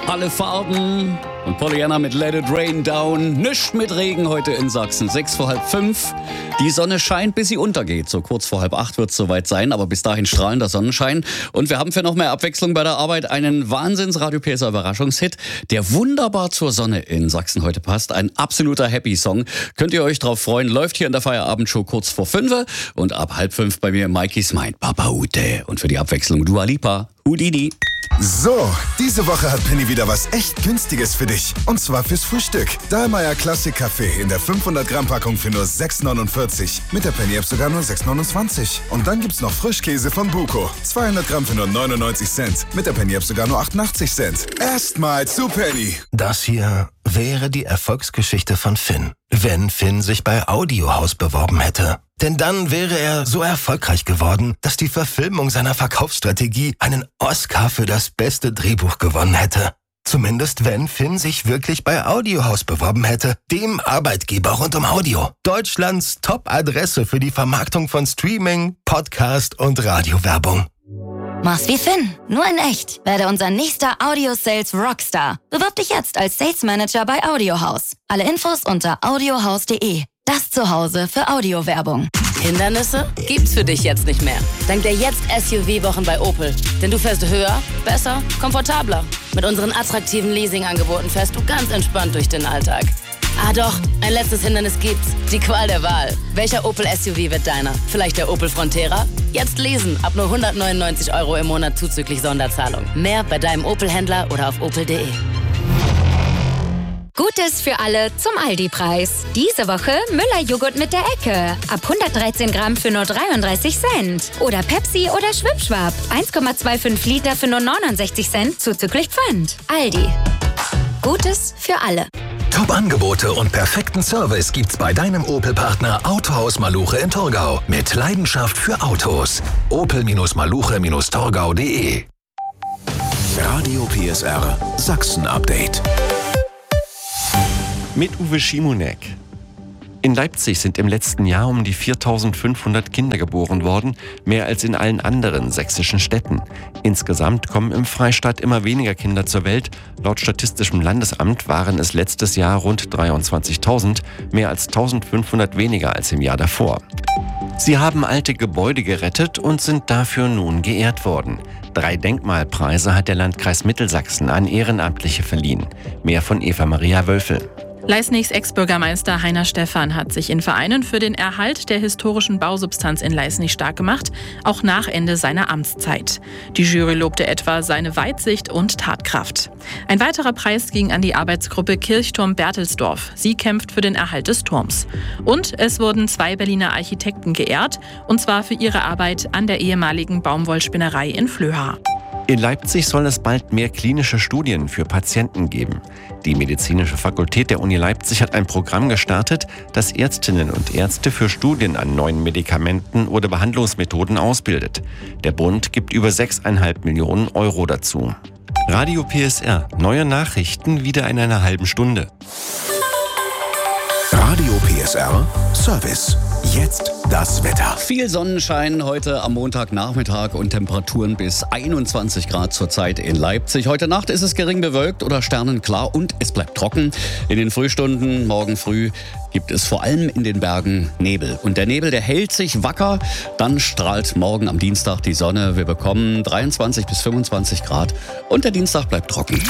Alle Farben und Pollyanna mit Let It Rain Down. Nischt mit Regen heute in Sachsen. 6:04. Die Sonne scheint, bis sie untergeht. So kurz vor 7:30 wird es soweit sein, aber bis dahin strahlender Sonnenschein. Und wir haben für noch mehr Abwechslung bei der Arbeit einen Wahnsinns-Radio PSR Überraschungshit, der wunderbar zur Sonne in Sachsen heute passt. Ein absoluter Happy-Song. Könnt ihr euch drauf freuen. Läuft hier in der Feierabendshow kurz vor 5 und ab 4:30 bei mir Mikeys Mind. Baba Ute. Und für die Abwechslung Dua Lipa. Udidi. So, diese Woche hat Penny wieder was echt Günstiges für dich. Und zwar fürs Frühstück. Dahlmeier Classic Kaffee in der 500 Gramm Packung für nur 6,49. Mit der Penny-App sogar nur 6,29. Und dann gibt's noch Frischkäse von Buko. 200 Gramm für nur 99 Cent. Mit der Penny-App sogar nur 88 Cent. Erstmal zu Penny. Das hier wäre die Erfolgsgeschichte von Finn, wenn Finn sich bei Audiohaus beworben hätte. Denn dann wäre er so erfolgreich geworden, dass die Verfilmung seiner Verkaufsstrategie einen Oscar für das beste Drehbuch gewonnen hätte. Zumindest wenn Finn sich wirklich bei Audiohaus beworben hätte, dem Arbeitgeber rund um Audio. Deutschlands Top-Adresse für die Vermarktung von Streaming, Podcast und Radiowerbung. Mach's wie Finn, nur in echt. Werde unser nächster Audio-Sales Rockstar. Bewirb dich jetzt als Sales Manager bei Audiohaus. Alle Infos unter audiohaus.de. Das Zuhause für Audiowerbung. Hindernisse gibt's für dich jetzt nicht mehr. Dank der Jetzt-SUV-Wochen bei Opel. Denn du fährst höher, besser, komfortabler. Mit unseren attraktiven Leasing-Angeboten fährst du ganz entspannt durch den Alltag. Ah doch, ein letztes Hindernis gibt's. Die Qual der Wahl. Welcher Opel-SUV wird deiner? Vielleicht der Opel Frontera? Jetzt leasen. Ab nur 199 € im Monat zuzüglich Sonderzahlung. Mehr bei deinem Opel-Händler oder auf opel.de. Gutes für alle zum Aldi-Preis. Diese Woche Müller-Joghurt mit der Ecke. Ab 113 Gramm für nur 33 Cent. Oder Pepsi oder Schwippschwapp. 1,25 Liter für nur 69 Cent zuzüglich Pfand. Aldi. Gutes für alle. Top-Angebote und perfekten Service gibt's bei deinem Opel-Partner Autohaus Maluche in Torgau. Mit Leidenschaft für Autos. Opel-Maluche-Torgau.de. Radio PSR Sachsen-Update. Mit Uwe Schimonek. In Leipzig sind im letzten Jahr um die 4.500 Kinder geboren worden, mehr als in allen anderen sächsischen Städten. Insgesamt kommen im Freistaat immer weniger Kinder zur Welt. Laut Statistischem Landesamt waren es letztes Jahr rund 23.000, mehr als 1.500 weniger als im Jahr davor. Sie haben alte Gebäude gerettet und sind dafür nun geehrt worden. 3 Denkmalpreise hat der Landkreis Mittelsachsen an Ehrenamtliche verliehen. Mehr von Eva-Maria Wölfel. Leisnigs Ex-Bürgermeister Heiner Stephan hat sich in Vereinen für den Erhalt der historischen Bausubstanz in Leisnig stark gemacht, auch nach Ende seiner Amtszeit. Die Jury lobte etwa seine Weitsicht und Tatkraft. Ein weiterer Preis ging an die Arbeitsgruppe Kirchturm Berthelsdorf. Sie kämpft für den Erhalt des Turms. Und es wurden 2 Berliner Architekten geehrt, und zwar für ihre Arbeit an der ehemaligen Baumwollspinnerei in Flöha. In Leipzig soll es bald mehr klinische Studien für Patienten geben. Die medizinische Fakultät der Uni Leipzig hat ein Programm gestartet, das Ärztinnen und Ärzte für Studien an neuen Medikamenten oder Behandlungsmethoden ausbildet. Der Bund gibt über 6,5 Millionen € dazu. Radio PSR, neue Nachrichten wieder in einer halben Stunde. Radio PSR Service. Jetzt das Wetter. Viel Sonnenschein heute am Montagnachmittag und Temperaturen bis 21 Grad zurzeit in Leipzig. Heute Nacht ist es gering bewölkt oder sternenklar und es bleibt trocken. In den Frühstunden morgen früh gibt es vor allem in den Bergen Nebel. Und der Nebel, der hält sich wacker. Dann strahlt morgen am Dienstag die Sonne. Wir bekommen 23 bis 25 Grad und der Dienstag bleibt trocken.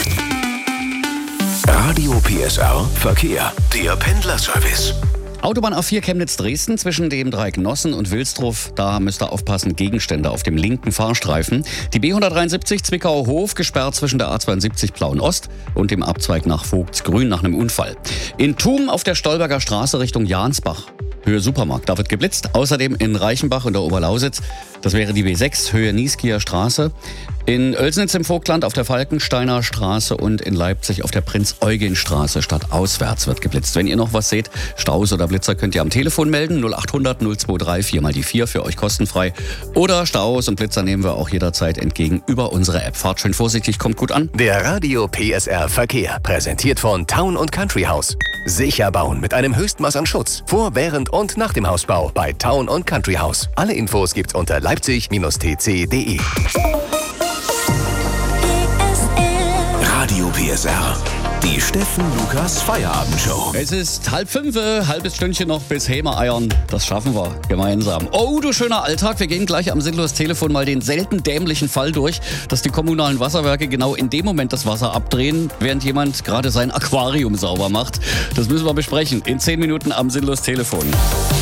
Radio PSR Verkehr. Der Pendlerservice. Autobahn A4 Chemnitz-Dresden zwischen dem Dreieck Nossen und Wilsdruf. Da müsst ihr aufpassen, Gegenstände auf dem linken Fahrstreifen. Die B173 Zwickau-Hof gesperrt zwischen der A72 Plauen-Ost und dem Abzweig nach Vogtsgrün nach einem Unfall. In Thum auf der Stolberger Straße Richtung Jansbach. Höhe Supermarkt, da wird geblitzt. Außerdem in Reichenbach und der Oberlausitz, das wäre die B6, Höhe Nieskieer Straße. In Oelsnitz im Vogtland auf der Falkensteiner Straße und in Leipzig auf der Prinz-Eugen-Straße stadtauswärts wird geblitzt. Wenn ihr noch was seht, Staus oder Blitzer, könnt ihr am Telefon melden. 0800 023 4x4 für euch kostenfrei. Oder Staus und Blitzer nehmen wir auch jederzeit entgegen über unsere App. Fahrt schön vorsichtig, kommt gut an. Der Radio PSR Verkehr, präsentiert von Town & Country House. Sicher bauen mit einem Höchstmaß an Schutz. Vor, während und nach dem Hausbau bei Town & Country House. Alle Infos gibt's unter leipzig-tc.de. Radio PSR. Die Steffen Lukas Feierabendshow. Es ist 4:30, halbes Stündchen noch bis Häme eiern. Das schaffen wir gemeinsam. Oh, du schöner Alltag. Wir gehen gleich am Sinnlos-Telefon mal den selten dämlichen Fall durch, dass die kommunalen Wasserwerke genau in dem Moment das Wasser abdrehen, während jemand gerade sein Aquarium sauber macht. Das müssen wir besprechen in 10 Minuten am Sinnlos-Telefon.